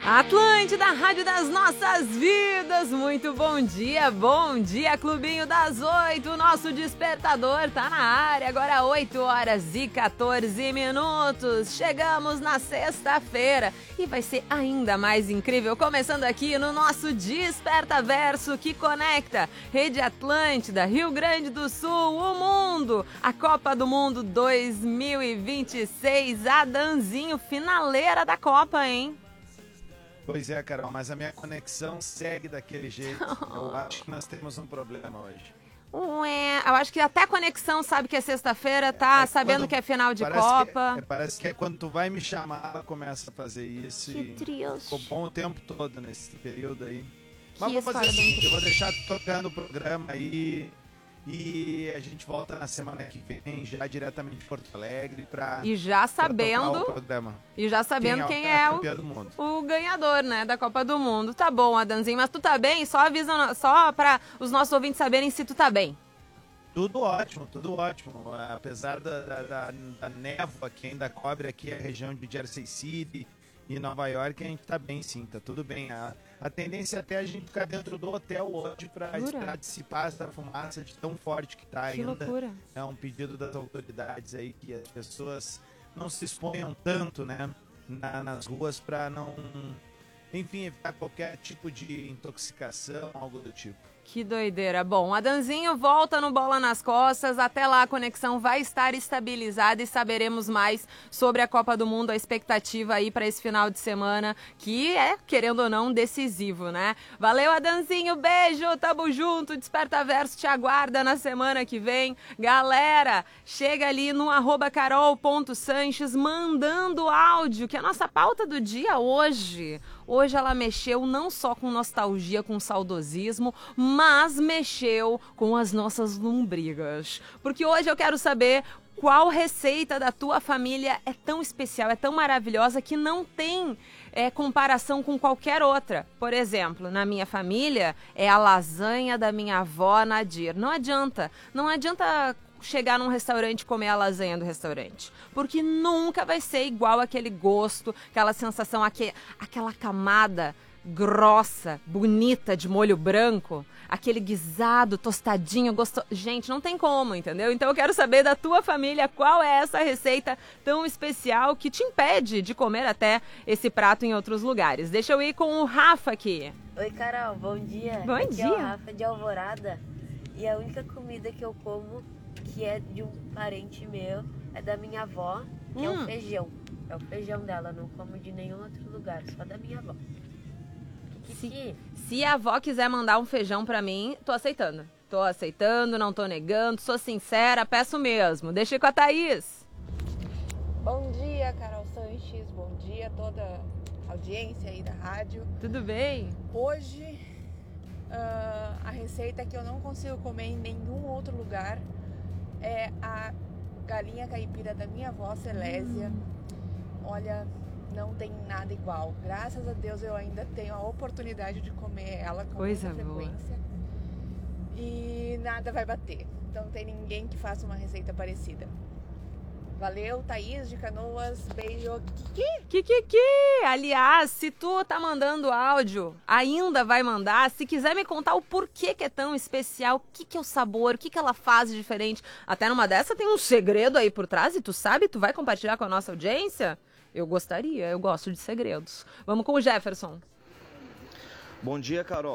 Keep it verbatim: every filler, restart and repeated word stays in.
Atlântida, Rádio das Nossas Vidas, muito bom dia, bom dia, Clubinho das Oito, nosso despertador tá na área, agora oito horas e quatorze minutos, chegamos na sexta-feira e vai ser ainda mais incrível, começando aqui no nosso Desperta Verso que conecta Rede Atlântida, Rio Grande do Sul, o mundo, a Copa do Mundo dois mil e vinte e seis, Adanzinho, finaleira da Copa, hein? Pois é, Carol, mas a minha conexão segue daquele jeito. Eu acho que nós temos um problema hoje. Ué, eu acho que até a conexão sabe que é sexta-feira, tá é, sabendo que é final de Copa. Que, é, parece que é quando tu vai me chamar, ela começa a fazer isso. Que e triste. Ficou bom o tempo todo nesse período aí. Que mas vou fazer o seguinte, eu vou deixar tocando o programa aí. E a gente volta na semana que vem, já diretamente de Porto Alegre, pra, e já sabendo o programa. E já sabendo quem é, quem é o, o ganhador, né, da Copa do Mundo. Tá bom, Adanzinho, mas tu tá bem? Só avisa, só para os nossos ouvintes saberem se tu tá bem. Tudo ótimo, tudo ótimo. Apesar da, da, da, da névoa que ainda cobre aqui a região de Jersey City e Nova York, a gente tá bem sim, tá tudo bem. A, a tendência é até a gente ficar dentro do hotel hoje para dissipar essa fumaça de tão forte que tá que ainda. Loucura. É um pedido das autoridades aí que as pessoas não se exponham tanto, né, na, nas ruas para não, enfim, evitar qualquer tipo de intoxicação, algo do tipo. Que doideira. Bom, Adanzinho volta no Bola nas Costas. Até lá a conexão vai estar estabilizada e saberemos mais sobre a Copa do Mundo, a expectativa aí para esse final de semana, que é, querendo ou não, decisivo, né? Valeu, Adanzinho. Beijo, tamo junto. Desperta Verso te aguarda na semana que vem. Galera, chega ali no arroba carol ponto sanches mandando áudio, que é a nossa pauta do dia hoje. Hoje ela mexeu não só com nostalgia, com saudosismo, mas mexeu com as nossas lombrigas. Porque hoje eu quero saber qual receita da tua família é tão especial, é tão maravilhosa que não tem é, comparação com qualquer outra. Por exemplo, na minha família é a lasanha da minha avó Nadir. Não adianta, não adianta chegar num restaurante e comer a lasanha do restaurante, porque nunca vai ser igual aquele gosto, aquela sensação, aquele, aquela camada grossa, bonita de molho branco, aquele guisado tostadinho, gostoso. Gente, não tem como, entendeu? Então eu quero saber da tua família qual é essa receita tão especial que te impede de comer até esse prato em outros lugares. Deixa eu ir com o Rafa aqui. Oi, Carol, bom dia. Bom Aqui dia. É o Rafa de Alvorada e a única comida que eu como que é de um parente meu, é da minha avó, que hum. é o feijão. É o feijão dela, não como de nenhum outro lugar, só da minha avó. Que, se, que... se a avó quiser mandar um feijão pra mim, tô aceitando. Tô aceitando, não tô negando, sou sincera, peço mesmo. Deixa com a Thaís. Bom dia, Carol Sanches, bom dia a toda a audiência aí da rádio. Tudo bem? Hoje, uh, a receita que eu não consigo comer em nenhum outro lugar é a galinha caipira da minha avó Celésia. Hum. Olha, não tem nada igual. Graças a Deus eu ainda tenho a oportunidade de comer ela com Coisa muita frequência. Boa. E nada vai bater. Então não tem ninguém que faça uma receita parecida. Valeu, Thaís de Canoas. Beijo. Kiki. Kiki. Aliás, se tu tá mandando áudio, ainda vai mandar. Se quiser me contar o porquê que é tão especial, o que que é o sabor, o que que ela faz de diferente. Até numa dessa tem um segredo aí por trás e tu sabe, tu vai compartilhar com a nossa audiência? Eu gostaria, eu gosto de segredos. Vamos com o Jefferson. Bom dia, Carol.